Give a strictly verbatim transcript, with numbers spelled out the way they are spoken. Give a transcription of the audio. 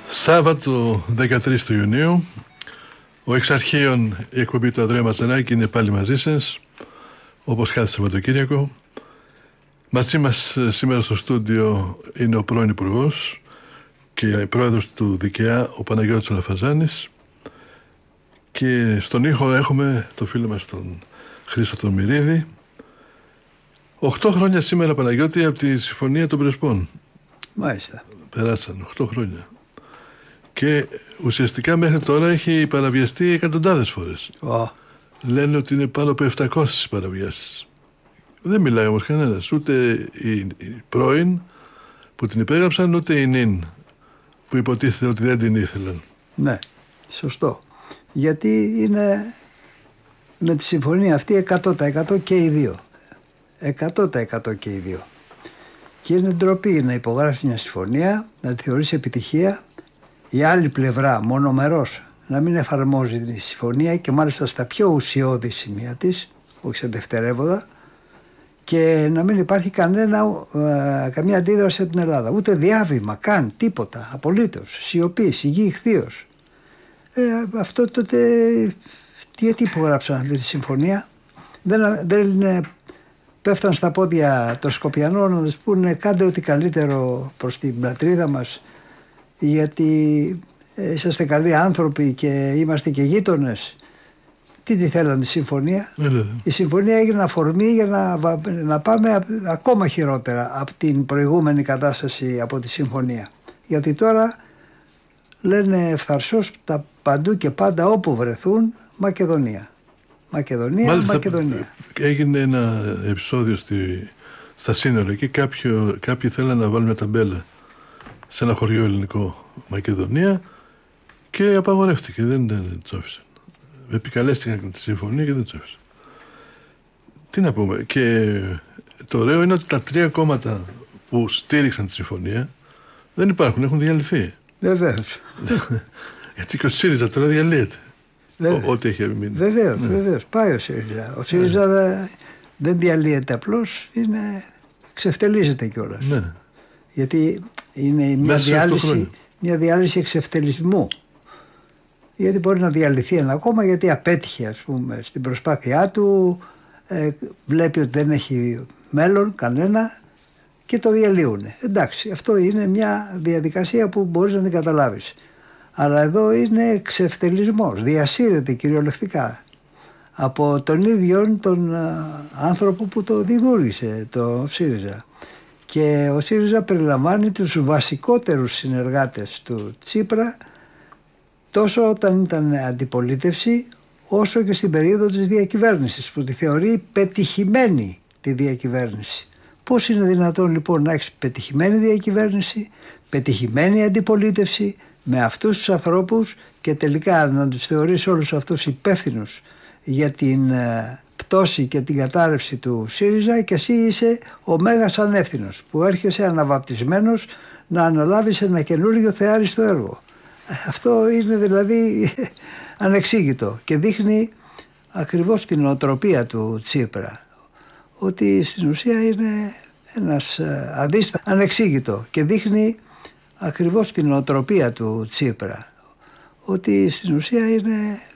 Σάββατο δεκατρείς του Ιουνίου, ο εξ αρχείων η εκπομπή του Ανδρέα Ματζαράκη είναι πάλι μαζί σας, όπως κάθε Σαββατοκύριακο. Μαζί μας σήμερα στο στούντιο είναι ο πρώην Υπουργός και πρόεδρος του ΔΚΑ, ο Παναγιώτης Λαφαζάνης, και στον ήχο έχουμε το φίλο μας τον Χρήστο τον Μυρίδη. Οχτώ χρόνια σήμερα, Παναγιώτη, από τη Συμφωνία των Πρεσπών. Μάλιστα. Περάσαν οχτώ χρόνια. Και ουσιαστικά μέχρι τώρα έχει παραβιαστεί εκατοντάδες φορές. Oh. Λένε ότι είναι πάνω από επτακόσιες παραβιάσεις. Δεν μιλάει όμως κανένας. Ούτε οι, οι πρώην που την υπέγραψαν, ούτε οι νυν που υποτίθεται ότι δεν την ήθελαν. Ναι, σωστό. Γιατί είναι με τη συμφωνία αυτή εκατό τοις εκατό και οι δύο. εκατό τοις εκατό και οι δύο. Και είναι ντροπή να υπογράψει μια συμφωνία, να τη θεωρήσει επιτυχία, η άλλη πλευρά μονομερός να μην εφαρμόζει τη συμφωνία και μάλιστα στα πιο ουσιώδη σημεία της, όχι σε δευτερεύοντα, και να μην υπάρχει κανένα, ε, καμία αντίδραση από την Ελλάδα. Ούτε διάβημα, καν, τίποτα, απολύτως, σιωπή, σιγή ηχθείως. Ε, αυτό τότε, γιατί υπογράψαν αυτή τη συμφωνία? Δεν, δεν είναι, πέφταν στα πόδια των Σκοπιανών να τους πούνε κάντε ό,τι καλύτερο προς την πατρίδα μας, γιατί είσαστε καλοί άνθρωποι και είμαστε και γείτονες. Τι τη θέλανε τη συμφωνία? Έλε. Η συμφωνία έγινε αφορμή για να, να πάμε ακόμα χειρότερα από την προηγούμενη κατάσταση από τη συμφωνία. Γιατί τώρα λένε ευθαρσώς τα παντού και πάντα όπου βρεθούν Μακεδονία. Μακεδονία, Μάλιστα, Μακεδονία. Έγινε ένα επεισόδιο στη, στα σύνορα και κάποιο, κάποιοι θέλαν να βάλουν μια ταμπέλα σε ένα χωριό ελληνικό, Μακεδονία, και απαγορεύτηκε, δεν, δεν τους άφησαν. Επικαλέστηκαν τη συμφωνία και δεν τους άφησαν. Τι να πούμε, και το ωραίο είναι ότι τα τρία κόμματα που στήριξαν τη συμφωνία δεν υπάρχουν, έχουν διαλυθεί. Βεβαίως. Γιατί και ο ΣΥΡΙΖΑ τώρα διαλύεται. Ό,τι έχει μείνει. Βεβαίως, ναι. βεβαίως. Πάει ο ΣΥΡΙΖΑ. Ο ΣΥΡΙΖΑ ναι. δεν διαλύεται απλώς, είναι, ξεφτελίζεται κιόλας. Ναι. Γιατί είναι μια διάλυση, μια διάλυση εξευτελισμού. Γιατί μπορεί να διαλυθεί ένα κόμμα γιατί απέτυχε, ας πούμε, στην προσπάθειά του, ε, βλέπει ότι δεν έχει μέλλον κανένα και το διαλύουν. Εντάξει, αυτό είναι μια διαδικασία που μπορείς να την καταλάβεις. Αλλά εδώ είναι εξευτελισμός, διασύρεται κυριολεκτικά από τον ίδιο τον άνθρωπο που το δημιούργησε, το ΣΥΡΙΖΑ. Και ο ΣΥΡΙΖΑ περιλαμβάνει τους βασικότερους συνεργάτες του Τσίπρα τόσο όταν ήταν αντιπολίτευση όσο και στην περίοδο της διακυβέρνησης που τη θεωρεί πετυχημένη τη διακυβέρνηση. Πώς είναι δυνατόν λοιπόν να έχεις πετυχημένη διακυβέρνηση, πετυχημένη αντιπολίτευση με αυτούς τους ανθρώπους και τελικά να τους θεωρείς όλους αυτούς υπεύθυνους για την πτώση και την κατάρρευση του ΣΥΡΙΖΑ και εσύ είσαι ο μέγας ανεύθυνος που έρχεσαι αναβαπτισμένος να αναλάβεις ένα καινούργιο θεάριστο έργο. Αυτό είναι δηλαδή ανεξήγητο και δείχνει ακριβώς την οτροπία του Τσίπρα, ότι στην ουσία είναι ένας αντίστοιχος, ανεξήγητο και δείχνει ακριβώς την οτροπία του Τσίπρα, ότι στην ουσία είναι